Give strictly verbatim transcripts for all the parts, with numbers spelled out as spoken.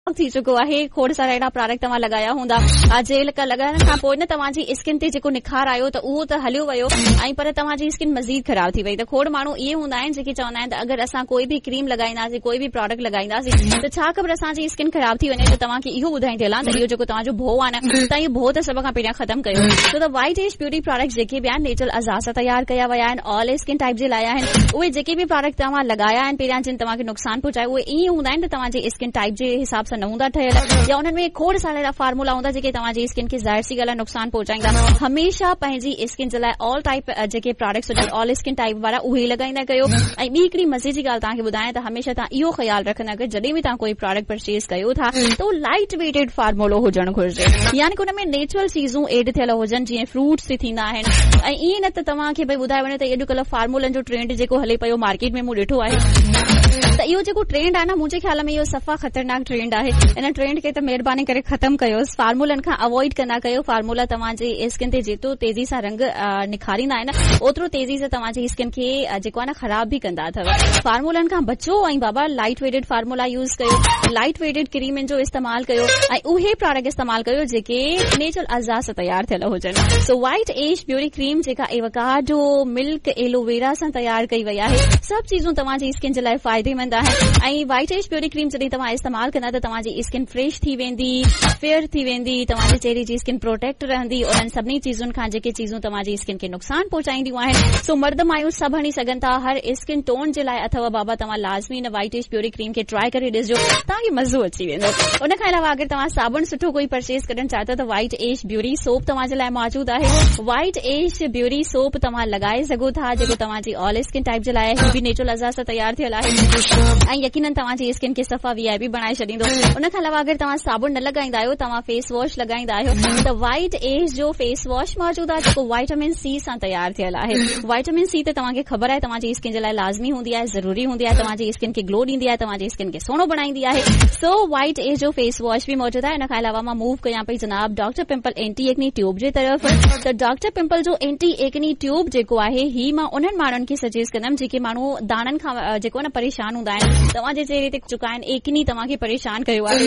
थी चुको आहे। खोड़ सारा अहिड़ा प्रोडक्ट तव्हां लॻाया हूंदा, जेल का लॻाइण खां पोइ न तव्हांजी स्किन ते जेको निखार आयो त उहो त हलियो वियो ऐं पर तव्हांजी स्किन मज़ीद ख़राब थी वई। त खोड़ माण्हू इहे हूंदा आहिनि जेके चवंदा आहिनि त अगरि असां कोई बि क्रीम लॻाईंदासीं, कोई बि प्रोडक्ट लॻाईंदासीं त छा ख़बर असांजी स्किन ख़राब थी वञे, त तव्हांखे इहो ॿुधाईंदी हलां त इहो जेको तव्हांजो भो आहे न, तव्हां इहो भो त सभ खां पहिरियां ख़तमु कयो। छो त वाइट एज ब्यूटी प्रोडक्ट जेके बि आहिनि नेचुरल अज़ा सां तयार कया विया आहिनि, ऑल स्किन टाइप जे लाइ आहिनि। उहे जेके बि प्रोडक्ट तव्हां लॻाया आहिनि पहिरियां जिन तव्हांखे नुक़सान पहुचाए, उहे ईअं हूंदा आहिनि त तव्हांजे स्किन टाइप जे हिसाब सां न हूंदा ठहियल, या उन्हनि में खोड़ सारा अहिड़ा फार्मूला हूंदा जेके तव्हांजी स्किन खे ज़ाहिर सी ॻाल्हि आहे नुक़सान पहुचाईंदा। हमेशा पंहिंजी स्किन जे लाइ ऑल टाइप जेके प्रोडक्ट्स हुजनि ऑल स्किन टाइप वारा उहे लॻाईंदा कयो। ऐं ॿी हिकिड़ी मज़े जी ॻाल्हि तव्हांखे ॿुधायां त हमेशा तव्हां इहो ख़्यालु रखंदा कयो जॾहिं बि तव्हां कोई प्रोडक्ट परचेज कयो था त उहो लाइट वेटेड फार्मूलो हुजणु घुरिजे, यानी कि उन में नेचुरल चीज़ूं एड थियल हुजनि, जीअं फ्रूट्स बि थींदा आहिनि। ऐं ईअं न त तव्हांखे भई ॿुधाए वञे त अॼुकल्ह फार्मूलनि जो ट्रेंड जेको हले पियो मार्केट में मूं ॾिठो आहे, त इहो जेको ट्रेंड आहे न मुंहिंजे ख़्याल में इहो सफ़ा ख़तरनाक ट्रेंड आहे। इन ट्रेंड खे त महिरबानी करे ख़तमु कयोसि, फार्मूलनि खां अवॉइड कंदा कयो। फार्मूला तव्हांजे स्किन ते जेतिरो तेज़ी सां रंग निखारींदा आहिनि ओतिरो तेज़ी सां तव्हांजी स्किन खे जेको आहे न ख़राब बि कंदा अथव। फार्मूलनि खां बचो ऐं बाबा लाइट वेटेड फार्मूला यूज़ कयो, लाइट वेटेड क्रीमनि जो इस्तेमालु कयो ऐं उहे प्रोडक्ट इस्तेमालु कयो जेके नेचुरल अज़ा सां तयारु थियल हुजनि। So white age beauty cream जेका एवोकाडो, मिल्क, एलोवेरा सां तयारु कई वई आहे, सभु चीज़ूं तव्हांजी स्किन जे लाइ फ़ाइदेमंद आहिनि। ऐं वाइट एज ब्यूटी क्रीम जॾहिं तव्हां इस्तेमालु कंदा त तव्हांजी स्किन फ्रेश थी वेंदी, फेयर थी वेंदी, तव्हांजे चेहरे जी स्किन प्रोटेक्ट रहंदी उन्हनि सभिनी चीज़ुनि खां जेके चीज़ूं तव्हांजी स्किन खे नुक़सान पहुचाईंदियूं आहिनि। सो मर्द मायूं सभु हणी सघनि था, हर स्किन टोन जे लाइ अथव बाबा। तव्हां लाज़मी in white age beauty cream खे ट्राई करे ॾिसजो, तव्हांखे मज़ो अची वेंदो। उन खां अलावा अगरि तव्हां साबुण सुठो कोई परचेज करणु चाहियो त वाइट एज ब्यूटी सोप तव्हांजे लाइ मौजूदु आहे। वाइट एज ब्यूटी सोप तव्हां लॻाए सघो था जेको तव्हांजी ऑल स्किन टाइप जे लाइ आहे, बि नेचुरल अज़ा सां तयारु थियल आहे ऐं यकीनन तव्हांजी स्किन खे सफ़ा वीआईपी बणाए छॾींदो। उन खां अलावा अगरि तव्हां साबुण न लॻाईंदा आहियो, तव्हां फेस वॉश लॻाईंदा आहियो त वाइट एज जो फेस वॉश मौजूदु आहे जेको वाइटामिन सी सां तयारु थियल आहे। वाइटामिन सी त तव्हांखे ख़बर आहे तव्हांजी स्किन जे लाइ लाज़मी हूंदी आहे, ज़रूरी हूंदी आहे, तव्हांजी स्किन खे ग्लो ॾींदी आहे, तव्हांजी स्किन खे सुहिणो बणाईंदी आहे। सो वाइट एज जो फेस वॉश बि मौजूदु आहे। इन खां अलावा मां मूव कयां पई जनाब doctor pimple anti acne tube जे तरफ़। त डॉक्टर पिंपल जो एंटी एक्नी ट्यूब जेको आहे ही मां उन्हनि माण्हुनि खे सजेस्ट कंदमि जेके माण्हू दाणनि खां जेको न परेशान हूंदा आहिनि, तव्हांजे चेहरे ते चुका आहिनि, एक्नी तव्हांखे परेशान कयो आहे।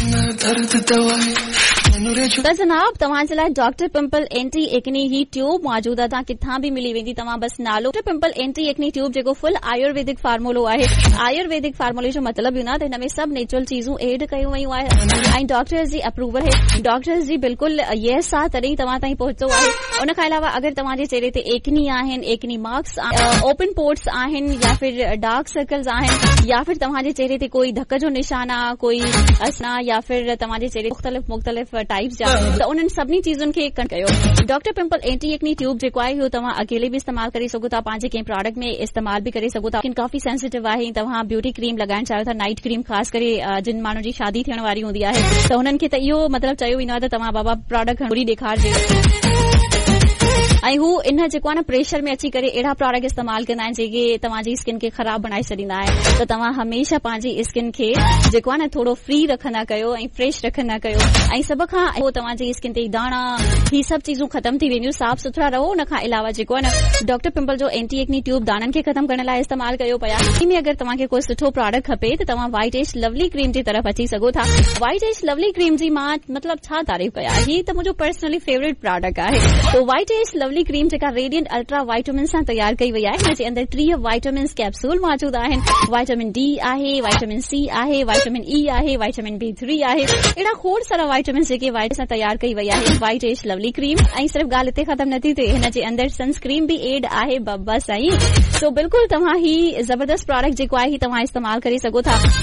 त जनाब तव्हांजे लाइ डॉक्टर पिंपल एंटी एक्नी ही ट्यूब मौजूदु आहे, तव्हां किथां बि मिली वेंदी। तव्हां बसि नालो doctor pimple anti acne tube जेको फुल आयुर्वेदिक फार्मूलो आहे। आयुर्वेदिक फार्मूले जो मतिलबु इहो न त हिन में सभु नेचुरल चीज़ूं एड कयूं वयूं आहे ऐं डॉक्टर्स जी अप्रूवल है, डॉक्टर्स जी बिल्कुलु यस आहे तॾहिं तव्हां ताईं पहुतो आहे। उन खां अलावा अगरि तव्हांजे चेहरे ते एक्नी आहिनि, एक्नी मार्क्स, ओपन पोर्ट्स आहिनि, या फिर डार्क सर्कल्स आहिनि, या फिर तव्हांजे चेहरे ते कोई धक जो निशान आहे, कोई असना, या फिर तव्हांजे चेहरे मुख़्तलिफ़ मुख़्तलिफ़ टाइप्स जा, त उन्हनि सभिनी चीज़ुनि खे कयो। Doctor pimple anti acne tube जेको आहे उहो तव्हां अकेले बि इस्तेमालु करे सघो था, पंहिंजे कंहिं प्रोडक्ट में इस्तेमालु बि करे सघो था। स्किन काफ़ी सेंसिटिव आहे, तव्हां ब्यूटी क्रीम लॻाइण चाहियो था, नाइट क्रीम ख़ासि करे जिन माण्हुनि जी शादी थियण वारी हूंदी आहे त हुननि खे त इहो मतिलबु चयो वेंदो आहे त तव्हां बाबा प्रोडक्ट घुरी ॾेखारिजे। ऐं हू इन जेको आहे न प्रेशर में अची करे अहिड़ा प्रोडक्ट इस्तेमालु कंदा आहिनि जेके तव्हांजी स्किन खे ख़राब बणाए छॾींदा आहिनि। त तव्हां हमेशा पंहिंजी स्किन खे जेको आहे न थोरो फ्री रखंदा कयो ऐं फ्रेश रखंदा कयो। ऐं सभ खां पोइ तव्हांजी स्किन ते दाणा ही सभु चीज़ूं ख़तमु थी वेंदियूं, साफ़ सुथरा रहो। उन खां अलावा जेको आहे न डॉक्टर पिंपल जो एंटी एक्नी ट्यूब दाणनि खे ख़तमु करण लाइ इस्तेमालु कयो पिया। इन में अगरि तव्हांखे कोई सुठो प्रोडक्ट खपे त तव्हां वाइट एज लवली क्रीम जी तरफ़ अची सघो था। वाइट एज लवली क्रीम जी मां मतिलबु छा तारीफ़ कयां, ही त मुंहिंजो पर्सनली फेवरेट प्रोडक्ट आहे। तो वाइट एज लवली क्रीम जेका रेडियंट अल्ट्रा वाइटामिन सां तयारु कई वई आहे, हिन जे अंदरि टीह वाइटामिन कैप्सूल मौजूदु आहिनि। वाइटामिन डी आहे, वाइटामिन सी आहे, वाइटामिन ई आहे, वाइटामिन बी थ्री आहे, अहिड़ा खोड़ सारा वाइटामिन जेके वाइट सां तयारु कई वई आहे वाइट एज लवली क्रीम। ऐं सिर्फ़ु ॻाल्हि हिते ख़तमु नथी थिए, हिन जे अंदरि सनस्क्रीन बि एड आहे बब्बा साईं। सो बिल्कुलु तव्हां ही ज़बरदस्त प्रोडक्ट जेको आहे तव्हां इस्तेमालु करे सघो था।